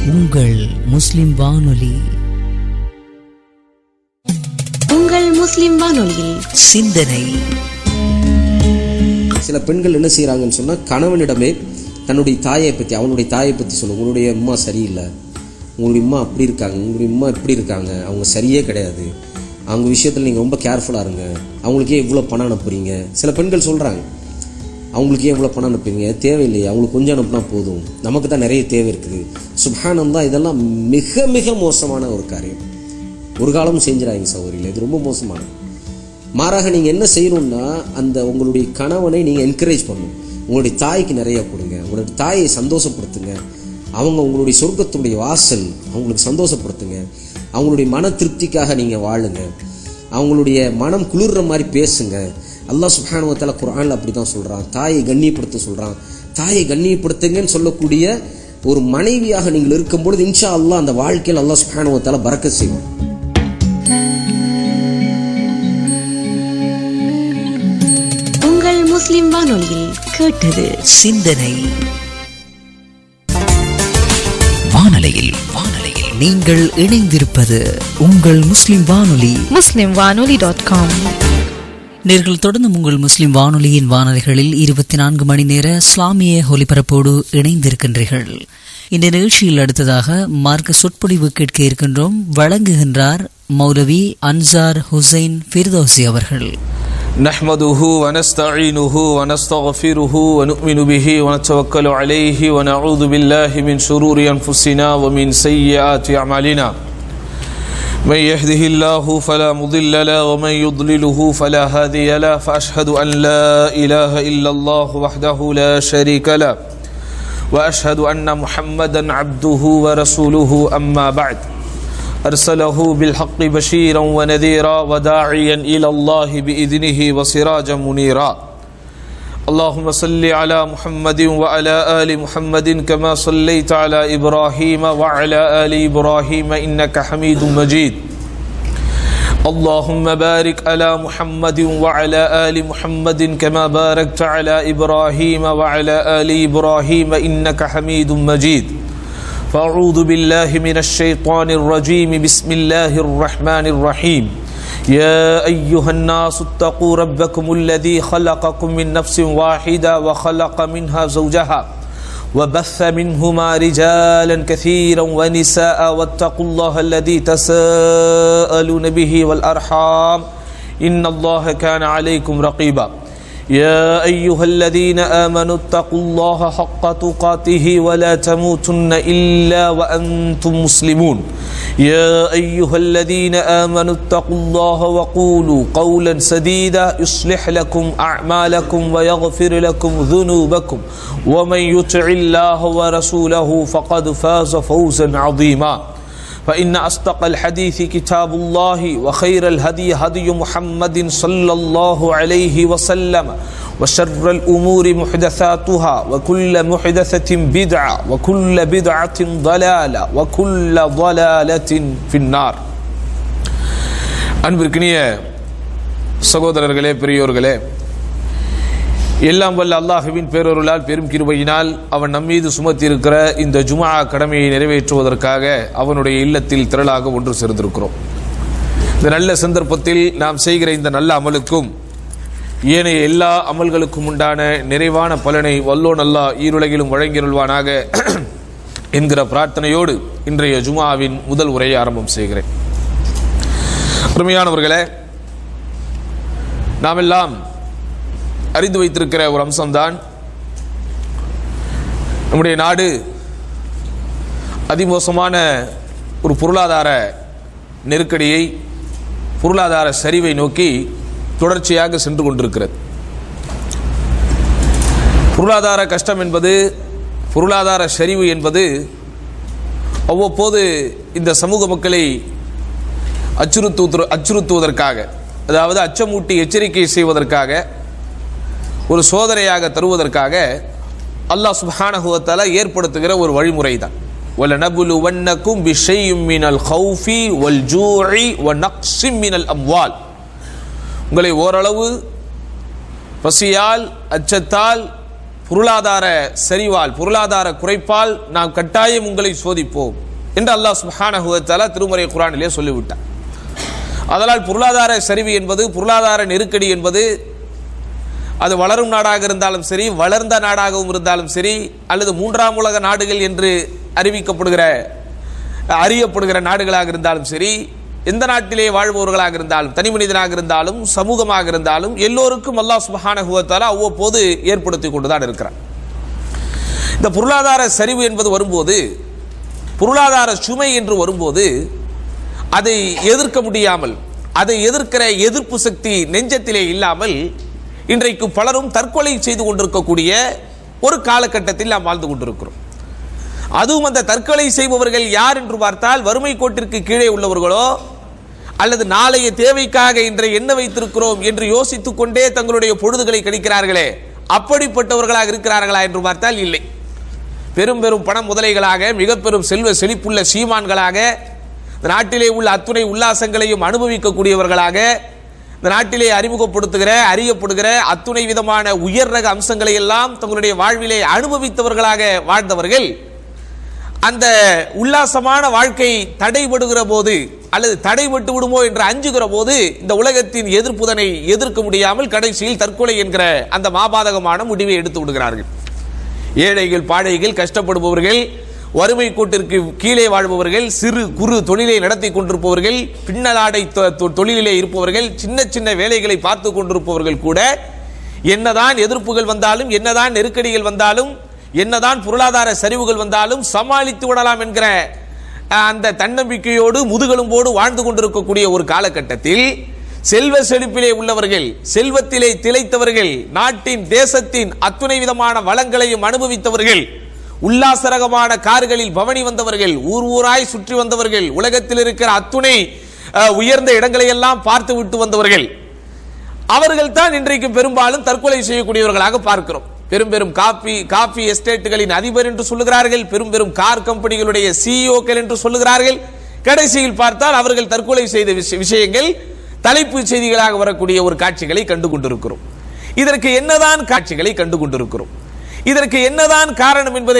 உங்கள் முஸ்லிம் வானொலி. உங்கள் முஸ்லிம் வானொலியில் சிந்தனை. சில பெண்கள் என்ன செய்கிறாங்கன்னு சொன்னால், கணவனிடமே தன்னுடைய தாயை பற்றி, அவனுடைய தாயை பற்றி சொல்லுவோம். உங்களுடைய அம்மா சரியில்லை, உங்களுடைய அம்மா அப்படி இருக்காங்க, உங்களுடைய அம்மா இப்படி இருக்காங்க, அவங்க சரியே கிடையாது, அவங்க விஷயத்தில் நீங்கள் ரொம்ப கேர்ஃபுல்லாக இருங்க, அவங்களுக்கே இவ்வளோ பணம் அனுப்புறீங்க. சில பெண்கள் சொல்கிறாங்க, அவங்களுக்கே இவ்வளோ பணம் அனுப்புறீங்க, தேவையில்லையே, அவங்களுக்கு கொஞ்சம் அனுப்புனா போதும், நமக்கு தான் நிறைய தேவை இருக்குது. சுப்ஹானல்லாஹ், இதெல்லாம் மிக மிக மோசமான ஒரு காரியம். ஒரு காலமும் செஞ்சிடாதீங்க சகோதரிகளே, இது ரொம்ப மோசமானது. மாறாக நீங்கள் என்ன செய்யணும்னா, அந்த உங்களுடைய கணவனை நீங்கள் என்கரேஜ் பண்ணணும். உங்களுடைய தாய்க்கு நிறைய கொடுங்க, உங்களுடைய தாயை சந்தோஷப்படுத்துங்க. அவங்க உங்களுடைய சொர்க்கத்துடைய வாசல், அவங்களுக்கு சந்தோஷப்படுத்துங்க. அவங்களுடைய மன திருப்திக்காக நீங்கள் வாழுங்க. அவங்களுடைய மனம் குளிர்ற மாதிரி பேசுங்க. அல்லாஹ் சுப்ஹானஹு வ தஆலா குர்ஆனில் அப்படி தான் சொல்கிறான், தாயை கண்ணியப்படுத்த சொல்கிறான். தாயை கண்ணியப்படுத்துங்கன்னு சொல்லக்கூடிய ஒரு மனைவியாக நீங்கள் இருக்கும்பொழுது இன்ஷா அல்லாஹ் அந்த வாழ்க்கையில் அல்லாஹ் சுப்ஹானஹு வ தஆலா பரக்கத் செய்வான். உங்கள் முஸ்லிம் வானொலியில் கேட்டது சிந்தனை. வானொலியில் நீங்கள் இணைந்திருப்பது உங்கள் முஸ்லிம் வானொலி. muslimwanoli.com. நேர்கள் தொடர்ந்து உங்கள் முஸ்லிம் வானொலியின் வானொலிகளில் 24 மணி நேர இஸ்லாமிய ஒலிபரப்போடு இணைந்திருக்கின்றீர்கள். இந்த நிகழ்ச்சியில் அடுத்ததாக மார்க்க சொற்பொழிவு கேட்க இருக்கின்றோம். வழங்குகின்றார் மௌலவி அன்சார் ஹுசைன் ஃபிர்தௌசி அவர்கள். نحمده ونستعينه ونستغفره ونؤمن به ونتوكل عليه ونعوذ بالله من شرور أنفسنا ومن سيئات أعمالنا من يهده الله فلا مضل له ومن يضلله فلا هادي له فأشهد أن لا إله إلا الله وحده لا شريك له وأشهد أن محمدا عبده ورسوله أما بعد أرسله بالحق بشيرا ونذيرا وداعيا إلى الله بإذنه وسراجا منيرا اللهم صل على محمد وعلى آل محمد كما صليت على إبراهيم وعلى آل إبراهيم إنك حميد مجيد اللهم بارك على محمد وعلى آل محمد كما باركت على إبراهيم وعلى آل إبراهيم إنك حميد مجيد فأعوذ بالله من الشيطان الرجيم بسم الله الرحمن الرحيم يا أيها الناس اتقوا ربكم الذي خلقكم من نفس واحدة وخلق منها زوجها وبث منهما رجالا كثيرا ونساء واتقوا الله الذي تساءلون به والأرحام إن الله كان عليكم رقيبا يا أيها الذين آمنوا اتقوا الله حق تقاته ولا تموتن إلا وأنتم مسلمون يا أيها الذين آمنوا اتقوا الله وقولوا قولا سديدا يصلح لكم أعمالكم ويغفر لكم ذنوبكم ومن يطع الله ورسوله فقد فاز فوزا عظيما فإن أصدق الحديث كتاب الله وخير الهدي هدي محمد صلى الله عليه وسلم وشر الأمور محدثاتها وكل محدثة بدعة وكل بدعة ضلالة وكل ضلالة في النار. அன்பிற்கினிய சகோதரர்களே, பெரியோர்களே, எல்லாம் வல்ல அல்லாஹ்வின் பேரருளால் பெரும் கிருபையினால் அவன் நம்மீது சுமத்தி இருக்கிற இந்த ஜும்ஆ கடமையை நிறைவேற்றுவதற்காக அவனுடைய இல்லத்தில் திரளாக ஒன்று சேர்ந்திருக்கிறோம். இந்த நல்ல சந்தர்ப்பத்தில் நாம் செய்கிற இந்த நல்ல அமலுக்கும் ஏனைய எல்லா அமல்களுக்கும் உண்டான நிறைவான பலனை வல்லோன் அல்லாஹ் ஈருலகிலும் வழங்கியருள்வானாக என்கிற பிரார்த்தனையோடு இன்றைய ஜும்ஆவின் முதல் உரையை ஆரம்பம் செய்கிறேன். அருமையானவர்களே, நாம் எல்லாம் அறிந்து வைத்திருக்கிற ஒரு அம்சம்தான், நம்முடைய நாடு அதிமோசமான ஒரு பொருளாதார நெருக்கடியை, பொருளாதார சரிவை நோக்கி தொடர்ச்சியாக சென்று கொண்டிருக்கிறது. பொருளாதார கஷ்டம் என்பது, பொருளாதார சரிவு என்பது அவ்வப்போது இந்த சமூக மக்களை அச்சுறுத்துவதற்காக, அதாவது அச்சமூட்டி எச்சரிக்கை செய்வதற்காக, ஒரு சோதனையாக தருவதற்காக அல்லாஹ் சுப்ஹானஹு வ தஆலா ஏற்படுத்துகிற ஒரு வழிமுறை தான். வலனபுலுவன்னகும் பிஷைஇம் மினல் கௌஃபி வல் ஜூஇ வ நக்ஸிம் மினல் அம்வால். உங்களை ஓரளவு பசியால், அச்சத்தால், பொருளாதார சரிவால், பொருளாதார குறைப்பால் நாம் கட்டாயம் உங்களை சோதிப்போம் என்று அல்லாஹ் சுப்ஹானஹு வ தஆலா திருமறை குர்ஆனிலே சொல்லிவிட்டார். அதனால் பொருளாதார சரிவு என்பது, பொருளாதார நெருக்கடி என்பது, அது வளரும் நாடாக இருந்தாலும் சரி, வளர்ந்த நாடாகவும் இருந்தாலும் சரி, அல்லது மூன்றாம் உலக நாடுகள் என்று அறியப்படுகிற நாடுகளாக இருந்தாலும் சரி, எந்த நாட்டிலே வாழ்பவர்களாக இருந்தாலும், தனி மனிதனாக இருந்தாலும், சமூகமாக இருந்தாலும், எல்லோருக்கும் அல்லாஹ் சுப்ஹானஹு வ தஆலா அவ்வப்போது ஏற்படுத்தி கொண்டுதான் இருக்கிறார். இந்த பொருளாதார சரிவு என்பது வரும்போது, பொருளாதார சுமை என்று வரும்போது, அதை எதிர்க்க முடியாமல், அதை எதிர்க்கிற எதிர்ப்பு சக்தி நெஞ்சத்திலே இல்லாமல் இன்றைக்கு பலரும் தற்கொலை செய்து கொண்டிருக்கக்கூடிய ஒரு காலகட்டத்தில் நாம் வாழ்ந்து கொண்டிருக்கிறோம். அதுவும் அந்த தற்கொலை செய்பவர்கள் யார் என்று பார்த்தால், வறுமை கோட்டிற்கு கீழே உள்ளவர்களோ அல்லது நாளைய தேவைக்காக இன்றை என்ன வைத்திருக்கிறோம் என்று யோசித்துக் கொண்டே தங்களுடைய பொழுதுகளை கழிக்கிறார்களே, அப்படிப்பட்டவர்களாக இருக்கிறார்களா என்று பார்த்தால் இல்லை. பெரும் பெரும் பண முதலைகளாக, மிக பெரும் செல்வ செழிப்புள்ள சீமான்களாக, இந்த நாட்டிலே உள்ள அத்துணை உல்லாசங்களையும் அனுபவிக்கக்கூடியவர்களாக, இந்த நாட்டிலே அறியப்படுகிற அத்துணை விதமான உயர் ரக அம்சங்களை எல்லாம் தங்களுடைய வாழ்விலே அனுபவித்தவர்களாக வாழ்ந்தவர்கள், அந்த உல்லாசமான வாழ்க்கை தடைபடுகிற போது அல்லது தடைபட்டு விடுமோ என்று அஞ்சுகிற போது இந்த உலகத்தின் எதிர்ப்புதனை எதிர்க்க முடியாமல் கடைசியில் தற்கொலை என்கிற அந்த மாபாதகமான முடிவை எடுத்து விடுகிறார்கள். ஏழைகள், பாழைகள், கஷ்டப்படுபவர்கள், வறுமை கோட்டிற்கு கீழே வாழ்பவர்கள், சிறு குறு தொழிலை நடத்தி கொண்டிருப்பவர்கள், பின்னலாடை தொழிலிலே இருப்பவர்கள், சின்ன சின்ன வேலைகளை பார்த்து கொண்டிருப்பவர்கள் கூட என்னதான் எதிர்ப்புகள் வந்தாலும், என்னதான் நெருக்கடிகள் வந்தாலும், என்னதான் பொருளாதார சரிவுகள் வந்தாலும் சமாளித்து விடலாம் என்கிற அந்த தன்னம்பிக்கையோடு முதுகெலும்போடு வாழ்ந்து கொண்டிருக்கக்கூடிய ஒரு காலகட்டத்தில் செல்வ செழிப்பிலே உள்ளவர்கள், செல்வத்திலே திளைத்தவர்கள், நாட்டின் தேசத்தின் அத்துணை விதமான வளங்களையும் அனுபவித்தவர்கள், உல்லாசரகமான கார்களில் பவனி வந்தவர்கள், ஊர் ஊராய் சுற்றி வந்தவர்கள், உலகத்தில் இருக்கிற அத்துணை உயர்ந்த இடங்களை எல்லாம் பார்த்து விட்டு வந்தவர்கள், அவர்கள் தான் இன்றைக்கு பெரும்பாலும் தற்கொலை செய்யக்கூடியவர்களாக பார்க்கிறோம். பெரும் பெரும் காபி எஸ்டேட்டுகளின் அதிபர் என்று சொல்லுகிறார்கள், பெரும் பெரும் கார் கம்பெனிகளுடைய சிஇஓக்கள் என்று சொல்லுகிறார்கள். கடைசியில் பார்த்தால் அவர்கள் தற்கொலை செய்த விஷயங்கள் தலைப்பு செய்திகளாக வரக்கூடிய ஒரு காட்சிகளை கண்டு கொண்டிருக்கிறோம். இதற்கு என்னதான் காரணம் என்பதை